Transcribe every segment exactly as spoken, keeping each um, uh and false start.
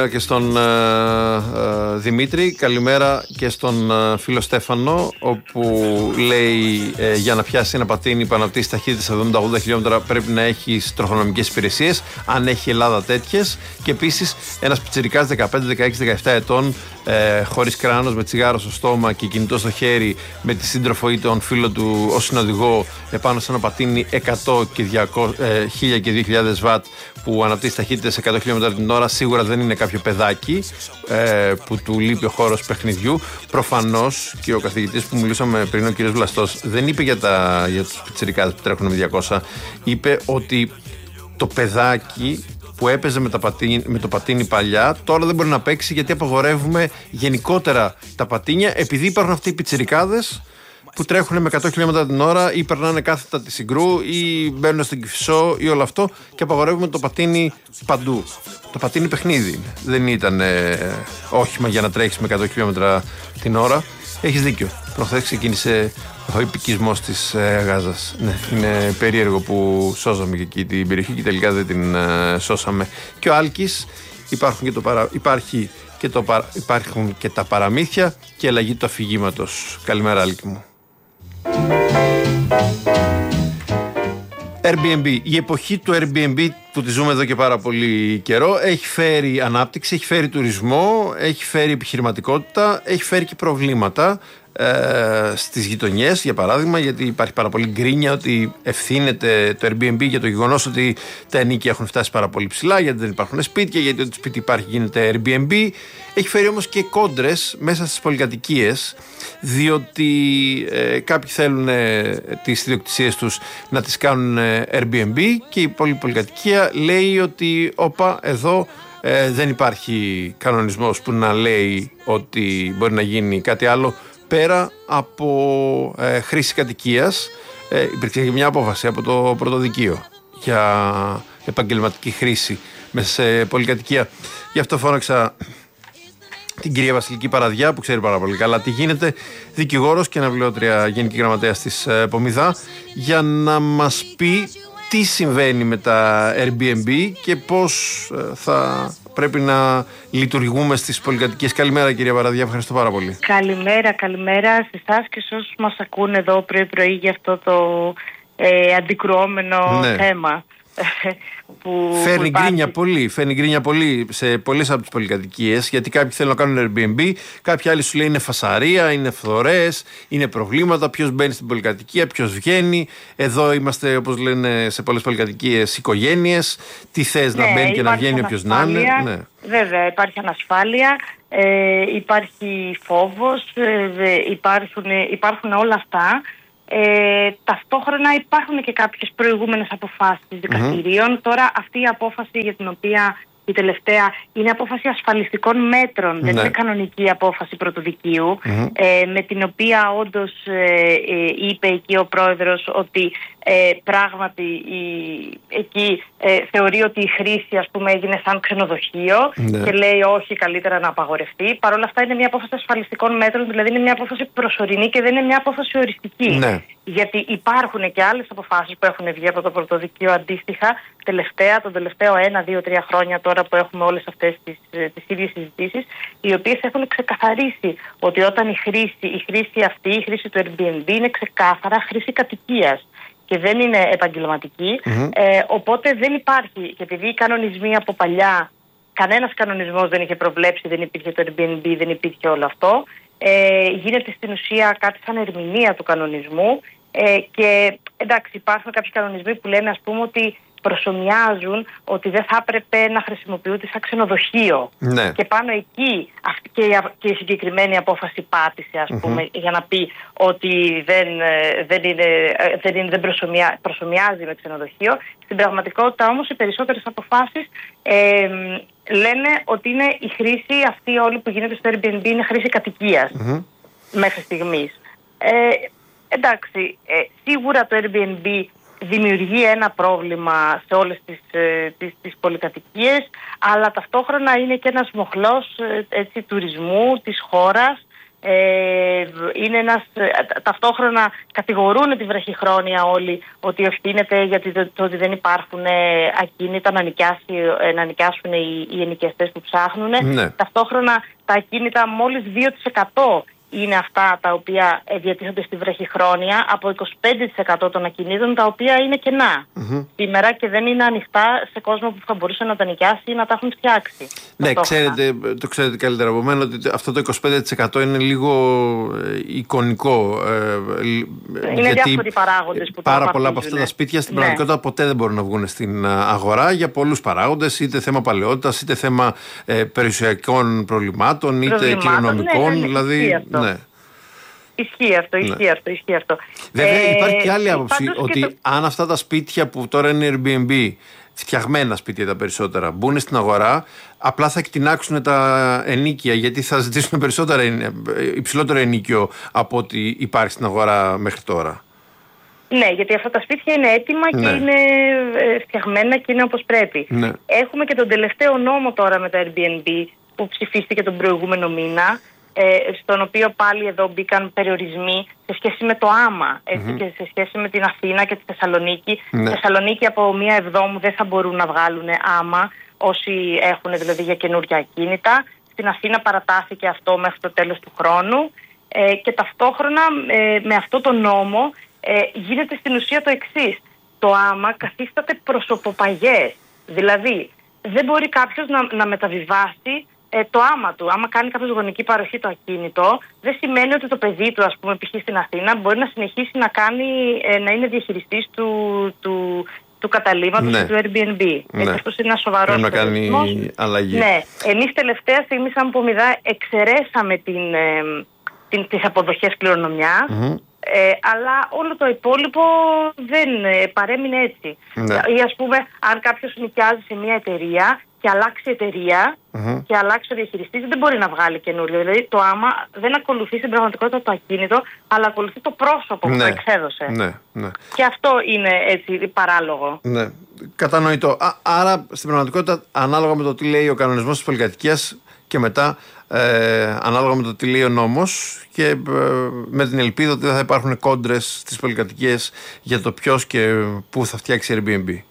Και στον ε, ε, Δημήτρη, καλημέρα και στον ε, φίλο Στέφανο, όπου λέει ε, για να πιάσει ένα πατίνι που αναπτύσσει ταχύτητες εβδομήντα ογδόντα χιλιόμετρα πρέπει να έχει τροχονομικές υπηρεσίες, αν έχει η Ελλάδα τέτοιες. Και επίσης ένας πιτσιρικάς δεκαπέντε, δεκαέξι, δεκαεπτά ετών, ε, χωρίς κράνος, με τσιγάρο στο στόμα και κινητό στο χέρι, με τη σύντροφο ή τον φίλο του ως συνοδηγό επάνω σε ένα πατίνι εκατό και διακόσια, ε, χίλια και δύο χιλιάδες βατ που αναπτύσσει ταχύτητες εκατό χιλιόμετρα την ώρα, σίγουρα δεν είναι κάποιο παιδάκι ε, που του λείπει ο χώρος παιχνιδιού. Προφανώς και ο καθηγητής που μιλούσαμε πριν, ο κ. Βλαστός, δεν είπε για, τα, για τους πιτσιρικάδες που τρέχουν με διακόσια. Είπε ότι το παιδάκι που έπαιζε με, τα πατίνι, με το πατίνι παλιά τώρα δεν μπορεί να παίξει, γιατί απαγορεύουμε γενικότερα τα πατίνια, επειδή υπάρχουν αυτοί οι πιτσιρικάδες που τρέχουν με εκατό χιλιόμετρα την ώρα ή περνάνε κάθετα τη Συγκρού ή μπαίνουν στην Κηφισό ή όλο αυτό, και απαγορεύουμε το πατίνι παντού. Το πατίνι παιχνίδι είναι. Δεν ήταν ε, όχημα για να τρέχεις με εκατό χιλιόμετρα την ώρα. Έχεις δίκιο. Προχθές ξεκίνησε ο υπηκισμός της ε, Γάζας. Ναι, είναι περίεργο που σώζαμε και εκεί την περιοχή και τελικά δεν την ε, σώσαμε. Και ο Άλκης, υπάρχουν και το παρα... υπάρχει και το παρα... υπάρχουν και τα παραμύθια και αλλαγή του αφηγήματος. Καλημέρα, Άλκη μου. Airbnb. Η εποχή του Airbnb που τη ζούμε εδώ και πάρα πολύ καιρό έχει φέρει ανάπτυξη, έχει φέρει τουρισμό, έχει φέρει επιχειρηματικότητα, έχει φέρει και προβλήματα ε, στις γειτονιές, για παράδειγμα, γιατί υπάρχει πάρα πολύ γκρίνια ότι ευθύνεται το Airbnb για το γεγονός ότι τα ενοίκια έχουν φτάσει πάρα πολύ ψηλά, γιατί δεν υπάρχουν σπίτια, γιατί ό,τι σπίτι υπάρχει γίνεται Airbnb. Έχει φέρει όμως και κόντρες μέσα στις πολυκατοικίες, διότι ε, κάποιοι θέλουν ε, τις ιδιοκτησίες τους να τις κάνουν ε, Airbnb και η πολυ- πολυκατοικία λέει ότι όπα, εδώ ε, δεν υπάρχει κανονισμός που να λέει ότι μπορεί να γίνει κάτι άλλο πέρα από ε, χρήση κατοικίας. Ε, υπήρξε και μια απόφαση από το πρωτοδικείο για επαγγελματική χρήση μέσα σε πολυκατοικία. Γι' αυτό φώναξα την κυρία Βασιλική Παραδιά, που ξέρει πάρα πολύ καλά τι γίνεται, δικηγόρος και αναπληρώτρια γενική γραμματέας της ε, Πομιδά, για να μας πει τι συμβαίνει με τα Airbnb και πώς ε, θα πρέπει να λειτουργούμε στις πολυκατοικίες. Καλημέρα, κυρία Παραδιά, ευχαριστώ πάρα πολύ. Καλημέρα, καλημέρα σε εσάς και σε όσους μας ακούν εδώ πρωί-πρωί για αυτό το ε, αντικρουόμενο ναι. θέμα. Που, φέρνει που γκρίνια πολύ, φέρνει γκρίνια πολύ σε πολλές από τις πολυκατοικίες, γιατί κάποιοι θέλουν να κάνουν Airbnb, κάποιοι άλλοι σου λέει είναι φασαρία, είναι φθορές, είναι προβλήματα, ποιος μπαίνει στην πολυκατοικία, ποιος βγαίνει. Εδώ είμαστε, όπως λένε σε πολλές πολυκατοικίες, οικογένειες. Τι θες, ναι, να μπαίνει και να βγαίνει όποιος να είναι. Ναι. Βέβαια, υπάρχει ανασφάλεια, ε, υπάρχει φόβος, ε, υπάρχουν, υπάρχουν όλα αυτά. Ε, ταυτόχρονα υπάρχουν και κάποιες προηγούμενες αποφάσεις δικαστηρίων. Mm-hmm. Τώρα αυτή η απόφαση για την οποία η τελευταία είναι απόφαση ασφαλιστικών μέτρων, mm-hmm. δεν είναι κανονική απόφαση πρωτοδικείου, mm-hmm. ε, με την οποία όντως ε, ε, είπε εκεί ο πρόεδρος ότι ε, πράγματι η, εκεί ε, θεωρεί ότι η χρήση, ας πούμε, έγινε σαν ξενοδοχείο, mm-hmm. και λέει όχι, καλύτερα να απαγορευτεί. Παρ' όλα αυτά είναι μια απόφαση ασφαλιστικών μέτρων, δηλαδή είναι μια απόφαση προσωρινή και δεν είναι μια απόφαση οριστική. Mm-hmm. Γιατί υπάρχουν και άλλες αποφάσεις που έχουν βγει από το πρωτοδικείο αντίστοιχα, τελευταία, τον τελευταίο ένα, δύο, τρία χρόνια τώρα που έχουμε όλες αυτές τις, τις ίδιες συζητήσεις, οι οποίες έχουν ξεκαθαρίσει ότι όταν η χρήση, η χρήση αυτή, η χρήση του Airbnb είναι ξεκάθαρα χρήση κατοικίας και δεν είναι επαγγελματική, mm-hmm. ε, οπότε δεν υπάρχει. Και επειδή οι κανονισμοί από παλιά, κανένας κανονισμός δεν είχε προβλέψει, δεν υπήρχε το Airbnb, δεν υπήρχε όλο αυτό, ε, γίνεται στην ουσία κάτι σαν ερμηνεία του κανονισμού, ε, και εντάξει, υπάρχουν κάποιοι κανονισμοί που λένε, ας πούμε, ότι προσομοιάζουν ότι δεν θα έπρεπε να χρησιμοποιούνται σαν ξενοδοχείο. Ναι. Και πάνω εκεί αυτή και, η, και η συγκεκριμένη απόφαση πάτησε, ας mm-hmm. πούμε, για να πει ότι δεν, δεν, είναι, δεν, είναι, δεν προσομοιά, προσομοιάζει με ξενοδοχείο. Στην πραγματικότητα όμως οι περισσότερες αποφάσεις ε, λένε ότι είναι η χρήση αυτή όλη που γίνεται στο Airbnb είναι χρήση κατοικίας mm-hmm. μέχρι στιγμής. Ε, εντάξει, ε, σίγουρα το Airbnb δημιουργεί ένα πρόβλημα σε όλες τις, τις, τις πολυκατοικίες, αλλά ταυτόχρονα είναι και ένας μοχλός έτσι, τουρισμού της χώρας, Ε, είναι ένας, ταυτόχρονα κατηγορούν τη βραχυχρόνια όλοι ότι ευθύνεται γιατί το, το ότι δεν υπάρχουν ακίνητα να, νοικιάσει, να νοικιάσουν οι, οι ενοικιαστές που ψάχνουν. Ναι. Ταυτόχρονα τα ακίνητα μόλις δύο τοις εκατό είναι αυτά τα οποία διατίθενται στη βραχυχρόνια από είκοσι πέντε τοις εκατό των ακινήτων τα οποία είναι κενά mm-hmm. σήμερα και δεν είναι ανοιχτά σε κόσμο που θα μπορούσε να τα νοικιάσει ή να τα έχουν φτιάξει. Ναι, ξέρετε, το ξέρετε καλύτερα από μένα ότι αυτό το είκοσι πέντε τοις εκατό είναι λίγο εικονικό. Είναι γιατί διάφοροι παράγοντες που πάρα πολλά από αυτά τα σπίτια στην ναι. πραγματικότητα ποτέ δεν μπορούν να βγουν στην αγορά για πολλούς παράγοντες, είτε θέμα παλαιότητας, είτε θέμα ε, περιουσιακών προβλημάτων, είτε κληρονομικών. Ναι, ναι, ναι, δηλαδή. Ναι. Ισχύει αυτό, ισχύει ναι. αυτό, ισχύει αυτό. Βέβαια ε, υπάρχει και άλλη άποψη ότι το... αν αυτά τα σπίτια που τώρα είναι Airbnb, φτιαγμένα σπίτια τα περισσότερα, μπουν στην αγορά, απλά θα εκτινάξουν τα ενίκια γιατί θα ζητήσουν περισσότερα, υψηλότερο ενίκιο από ό,τι υπάρχει στην αγορά μέχρι τώρα. Ναι, γιατί αυτά τα σπίτια είναι έτοιμα ναι. και είναι φτιαγμένα και είναι όπως πρέπει. Ναι. Έχουμε και τον τελευταίο νόμο τώρα με τα Airbnb που ψηφίστηκε τον προηγούμενο μήνα, στον οποίο πάλι εδώ μπήκαν περιορισμοί σε σχέση με το άμα έτσι, mm-hmm. και σε σχέση με την Αθήνα και τη Θεσσαλονίκη. Ναι. Στη Θεσσαλονίκη από μία εβδόμου δεν θα μπορούν να βγάλουν άμα όσοι έχουν δηλαδή για καινούργια ακίνητα. Στην Αθήνα παρατάθηκε αυτό μέχρι το τέλος του χρόνου ε, και ταυτόχρονα ε, με αυτό το νόμο ε, γίνεται στην ουσία το εξής. Το άμα καθίσταται προσωποπαγές. Δηλαδή δεν μπορεί κάποιος να, να μεταβιβάσει Ε, το άμα του. Άμα κάνει κάποιος γονική παροχή το ακίνητο, δεν σημαίνει ότι το παιδί του, ας πούμε, π.χ. στην Αθήνα, μπορεί να συνεχίσει να, κάνει, ε, να είναι διαχειριστής του, του, του καταλύματος ναι. του Airbnb. Ναι. Έτσι, αυτός είναι ένα σοβαρό πρέπει να κάνει αλλαγή. Ναι. Εμείς τελευταία στιγμή, σαν Πομιδά, εξαιρέσαμε την, ε, την, τις αποδοχές κληρονομιάς. Mm-hmm. Ε, αλλά όλο το υπόλοιπο δεν ε, παρέμεινε έτσι. Ναι. Ή ας πούμε, αν κάποιος νοικιάζει σε μια εταιρεία και αλλάξει εταιρεία mm-hmm. και αλλάξει ο διαχειριστής, δεν μπορεί να βγάλει καινούριο. Δηλαδή το άμα δεν ακολουθεί στην πραγματικότητα το ακίνητο, αλλά ακολουθεί το πρόσωπο ναι. που το εξέδωσε. Ναι. Ναι. Και αυτό είναι έτσι παράλογο. Ναι. Κατανοητό. Α, άρα στην πραγματικότητα, ανάλογα με το τι λέει ο κανονισμός της πολυκατοικίας και μετά ε, ανάλογα με το τι λέει ο νόμος και ε, με την ελπίδα ότι δεν θα υπάρχουν κόντρες στις πολυκατοικίες για το ποιος και πού θα φτιάξει Airbnb.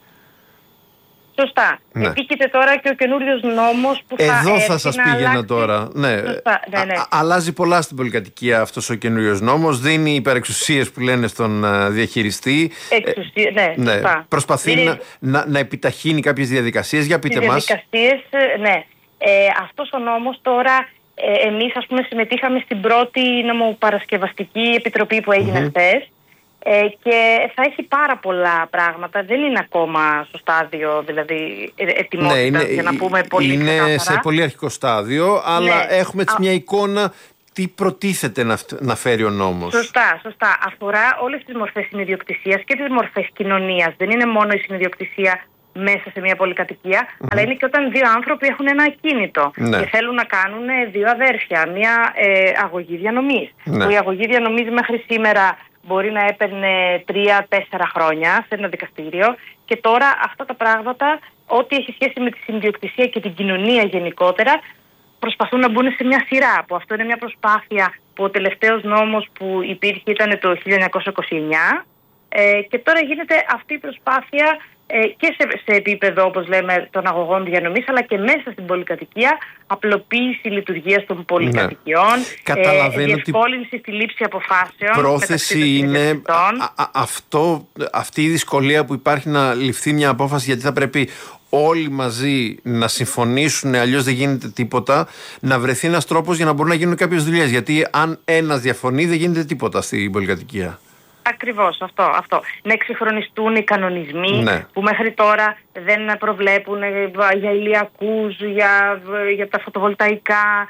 Σωστά. Ναι. Επίκειται τώρα και ο καινούριος νόμος που θα Εδώ θα σας πήγαινα αλλάξει... τώρα. Ναι. Σωστά. Ναι, ναι. Α, αλλάζει πολλά στην πολυκατοικία αυτός ο καινούριος νόμος. Δίνει υπερεξουσίες που λένε στον uh, διαχειριστή. Εξουσία, ναι, ναι. Σωστά. Προσπαθεί Δίνει... να, να, να επιταχύνει κάποιες διαδικασίες. Για πείτε μας. Διαδικασίες, ναι. Ε, αυτός ο νόμος τώρα, ε, εμείς ας πούμε συμμετείχαμε στην πρώτη νομοπαρασκευαστική επιτροπή που έγινε mm-hmm. χθες. Ε, και θα έχει πάρα πολλά πράγματα. Δεν είναι ακόμα στο στάδιο δηλαδή ετοιμότητας, ναι, για να πούμε πολύ είναι ξεκάθαρα. Σε πολύ αρχικό στάδιο, αλλά ναι. έχουμε έτσι μια εικόνα τι προτίθεται να, να φέρει ο νόμος. Σωστά, σωστά. Αφορά όλες τις μορφές συνειδιοκτησίας και τις μορφές κοινωνίας. Δεν είναι μόνο η συνειδιοκτησία μέσα σε μια πολυκατοικία, mm-hmm. αλλά είναι και όταν δύο άνθρωποι έχουν ένα ακίνητο ναι. και θέλουν να κάνουν δύο αδέρφια, μια ε, αγωγή διανομής. Ναι. Που η αγωγή διανομής μέχρι σήμερα μπορεί να έπαιρνε τρία-τέσσερα χρόνια σε ένα δικαστήριο και τώρα αυτά τα πράγματα, ό,τι έχει σχέση με τη συνδιοκτησία και την κοινωνία γενικότερα, προσπαθούν να μπουν σε μια σειρά. Που αυτό είναι μια προσπάθεια που ο τελευταίος νόμος που υπήρχε ήταν το χίλια εννιακόσια είκοσι εννιά ε, και τώρα γίνεται αυτή η προσπάθεια ε, και σε, σε επίπεδο, όπως λέμε, των αγωγών διανομής, αλλά και μέσα στην πολυκατοικία, απλοποίηση λειτουργίας των πολυκατοικιών, ναι. ε, διευκόλυνση στη λήψη αποφάσεων. Πρόθεση είναι α, α, αυτό, αυτή η δυσκολία που υπάρχει να ληφθεί μια απόφαση, γιατί θα πρέπει όλοι μαζί να συμφωνήσουν, αλλιώς δεν γίνεται τίποτα, να βρεθεί ένας τρόπος για να μπορούν να γίνουν κάποιες δουλειές. Γιατί αν ένας διαφωνεί, δεν γίνεται τίποτα στην πολυκατοικία. Ακριβώς, αυτό, αυτό. Να εξυγχρονιστούν οι κανονισμοί ναι. που μέχρι τώρα δεν προβλέπουν για ηλιακούς, για, για τα φωτοβολταϊκά,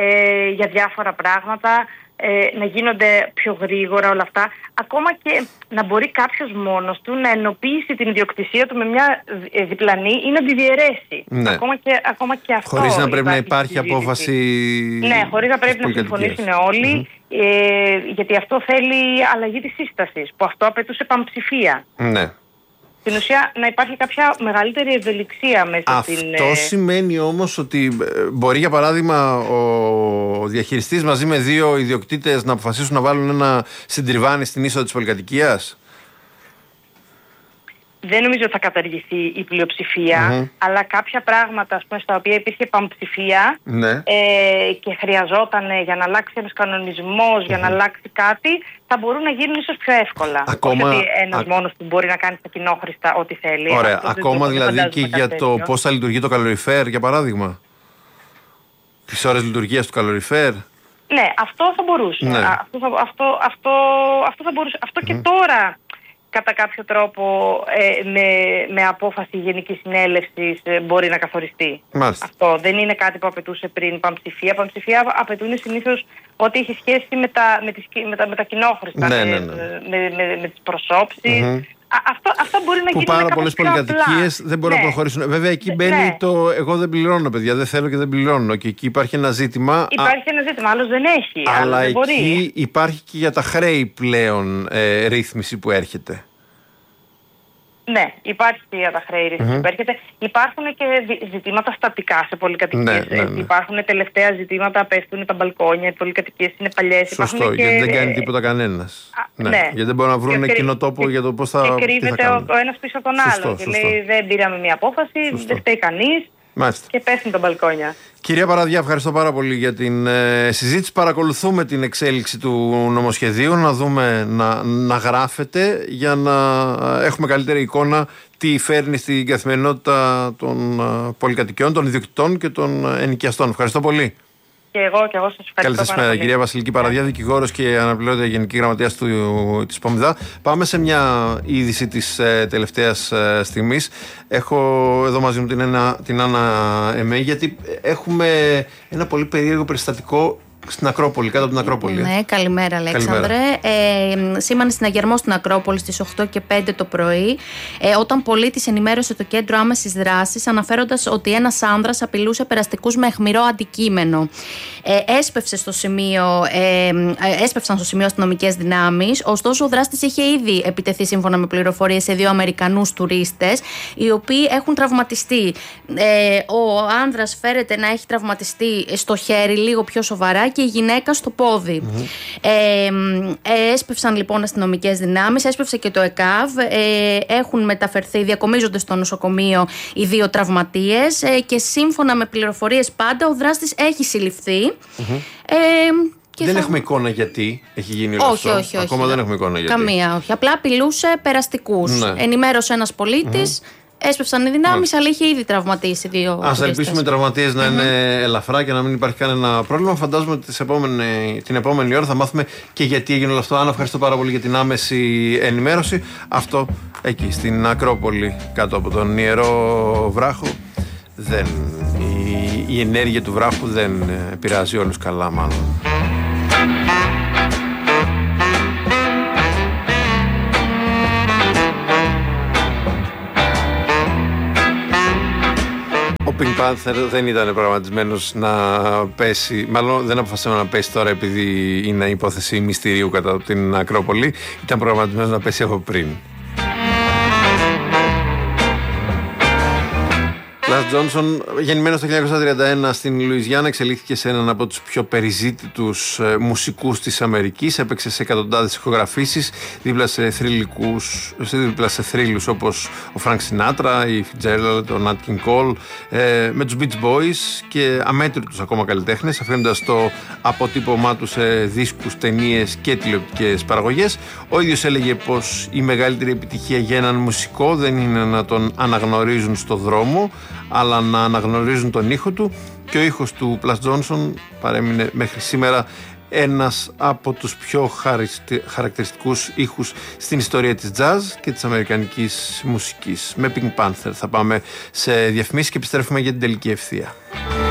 ε, για διάφορα πράγματα, ε, να γίνονται πιο γρήγορα όλα αυτά. Ακόμα και να μπορεί κάποιος μόνος του να ενοποιήσει την ιδιοκτησία του με μια διπλανή ή να τη διαιρέσει. Ναι. Ακόμα, και, ακόμα και αυτό. Χωρίς να πρέπει να υπάρχει απόφαση. Ναι, χωρίς να πρέπει να συμφωνήσουν όλοι. Mm-hmm. Ε, γιατί αυτό θέλει αλλαγή της σύστασης, που αυτό απαιτούσε πανψηφία. Ναι. Στην ουσία να υπάρχει κάποια μεγαλύτερη ευελιξία μέσα Αυτό στην... Αυτό σημαίνει όμως ότι μπορεί για παράδειγμα ο διαχειριστής μαζί με δύο ιδιοκτήτες να αποφασίσουν να βάλουν ένα συντριβάνι στην είσοδο της πολυκατοικίας. Δεν νομίζω ότι θα καταργηθεί η πλειοψηφία, mm-hmm. αλλά κάποια πράγματα, ας πούμε, στα οποία υπήρχε πανψηφία ναι. ε, και χρειαζόταν για να αλλάξει ένας κανονισμός, mm-hmm. για να αλλάξει κάτι, θα μπορούν να γίνουν ίσως πιο εύκολα. Ακόμα... Όχι ότι ένας Α... μόνος που μπορεί να κάνει στα κοινόχρηστα ό,τι θέλει. Ωραία. Αυτό Ακόμα δηλαδή και για τέτοιο. το πώς θα λειτουργεί το καλοριφέρ, για παράδειγμα. Τις ώρες λειτουργίας του καλοριφέρ. Ναι, αυτό θα μπορούσε. Ναι. Αυτό, θα, αυτό, αυτό, αυτό θα μπορούσε. Αυτό mm-hmm. και τώρα, κατά κάποιο τρόπο, ε, με, με απόφαση Γενικής Συνέλευσης ε, μπορεί να καθοριστεί. Μάλιστα. Αυτό δεν είναι κάτι που απαιτούσε πριν πανψηφία. Πανψηφία απαιτούν συνήθως ό,τι έχει σχέση με τα, με τις, με τα, με τα κοινόχρηστα, ναι, με, ναι, ναι. με, με, με τις προσώψεις. Mm-hmm. Α, αυτό, αυτό μπορεί να που γίνει πάρα πολλές πολυκατοικίες δεν μπορούν ναι. να προχωρήσουν. Βέβαια, εκεί μπαίνει ναι. το εγώ δεν πληρώνω, παιδιά. Δεν θέλω και δεν πληρώνω. Και εκεί υπάρχει ένα ζήτημα. Υπάρχει ένα ζήτημα, άλλος δεν έχει. Αλλά δεν εκεί μπορεί. Υπάρχει και για τα χρέη πλέον ε, ρύθμιση που έρχεται. Ναι, υπάρχει και για τα χρέη ρύθμιση mm-hmm. που έρχεται. Υπάρχουν και ζητήματα στατικά σε πολυκατοικίες. Ναι, ναι, ναι. Υπάρχουν τελευταία ζητήματα, πέφτουν τα μπαλκόνια, οι πολυκατοικίες είναι παλιές. Σωστό, και... γιατί δεν κάνει τίποτα κανένας. Ναι. Ναι. Γιατί δεν μπορούν να βρουν κοινό τόπο για το πώς θα. Και κρύβεται ο, ο ένας πίσω από τον σωστό, άλλον. σωστό. Και λέει δεν πήραμε μια απόφαση, σωστό. Δεν φταίει κανείς. Μάλιστα. Και πέφτουν τα μπαλκόνια. Κυρία Παραδιά, ευχαριστώ πάρα πολύ για την ε, συζήτηση. Παρακολουθούμε την εξέλιξη του νομοσχεδίου, να δούμε να, να γράφεται για να έχουμε καλύτερη εικόνα τι φέρνει στην καθημερινότητα των ε, πολυκατοικιών, των ιδιοκτητών και των ενοικιαστών. Ευχαριστώ πολύ. Και εγώ, και εγώ σας ευχαριστώ. Καλή σας μέρα, κυρία Βασιλική Παραδιά, δικηγόρος και αναπληρώτρια Γενική Γραμματέας του, της Πομιδά. Πάμε σε μια είδηση της ε, τελευταίας ε, στιγμής. Έχω εδώ μαζί μου την, ένα, την Άννα Εμέ, γιατί έχουμε ένα πολύ περίεργο περιστατικό στην Ακρόπολη, κάτω από την Ακρόπολη. Ναι, καλημέρα Αλέξανδρε. Ε, σήμανε συναγερμό στην Ακρόπολη στις οκτώ και πέντε το πρωί, ε, όταν πολίτης ενημέρωσε το κέντρο άμεσης δράσης, αναφέροντας ότι ένας άνδρας απειλούσε περαστικούς με αιχμηρό αντικείμενο. Ε, έσπευσε στο σημείο, ε, έσπευσαν στο σημείο αστυνομικές δυνάμεις, ωστόσο ο δράστης είχε ήδη επιτεθεί σύμφωνα με πληροφορίες σε δύο Αμερικανούς τουρίστες, οι οποίοι έχουν τραυματιστεί. Ε, ο άνδρας φέρεται να έχει τραυματιστεί στο χέρι, λίγο πιο σοβαρά, και η γυναίκα στο πόδι. Mm-hmm. Ε, έσπευσαν λοιπόν αστυνομικές δυνάμεις, έσπευσε και το ΕΚΑΒ, ε, έχουν μεταφερθεί, διακομίζονται στο νοσοκομείο οι δύο τραυματίες ε, και σύμφωνα με πληροφορίες πάντα ο δράστης έχει συλληφθεί. Mm-hmm. Ε, και δεν θα... έχουμε εικόνα γιατί έχει γίνει όλο όχι, αυτό. όχι, όχι. Ακόμα όχι, δεν έχουμε εικόνα γιατί. Καμία, όχι. Απλά απειλούσε περαστικούς. Ναι. Ενημέρωσε ένας πολίτης. Mm-hmm. Έσπευσαν οι δυνάμεις, αλλά είχε ήδη τραυματίσει δύο. Ας ελπίσουμε οι τραυματίες να mm-hmm. είναι ελαφρά και να μην υπάρχει κανένα πρόβλημα. Φαντάζομαι ότι επόμενη, την επόμενη ώρα θα μάθουμε και γιατί έγινε όλο αυτό. Άννα, ευχαριστώ πάρα πολύ για την άμεση ενημέρωση. Αυτό εκεί στην Ακρόπολη, κάτω από τον Ιερό Βράχο. Δεν, η, η ενέργεια του βράχου δεν επηρεάζει όλους καλά, μάλλον. Ο Pink Panther δεν ήταν προγραμματισμένος να πέσει, μάλλον δεν αποφασίσαμε να πέσει τώρα επειδή είναι υπόθεση μυστηρίου κατά την Ακρόπολη. Ήταν προγραμματισμένος να πέσει από πριν. Πλας Τζόνσον, γεννημένος το χίλια εννιακόσια τριάντα ένα στην Λουιζιάννα, εξελίχθηκε σε έναν από τους πιο περιζήτητους ε, μουσικούς της Αμερικής. Έπαιξε σε εκατοντάδες ηχογραφήσεις, δίπλα σε, δίπλα σε θρύλους όπως ο Φρανκ Σινάτρα, η Fitzgerald, ο Nat King Cole, ε, με τους Beach Boys και αμέτρητους ακόμα καλλιτέχνες, αφήνοντας το αποτύπωμά του σε δίσκους, ταινίες και τηλεοπτικές παραγωγές. Ο ίδιος έλεγε πως η μεγαλύτερη επιτυχία για έναν μουσικό δεν είναι να τον αναγνωρίζουν στο δρόμο, αλλά να αναγνωρίζουν τον ήχο του, και ο ήχος του Πλας Τζόνσον παρέμεινε μέχρι σήμερα ένας από τους πιο χαρακτηριστικούς ήχους στην ιστορία της jazz και της αμερικανικής μουσικής. Με Pink Panther θα πάμε σε διαφημίσεις και επιστρέφουμε για την τελική ευθεία.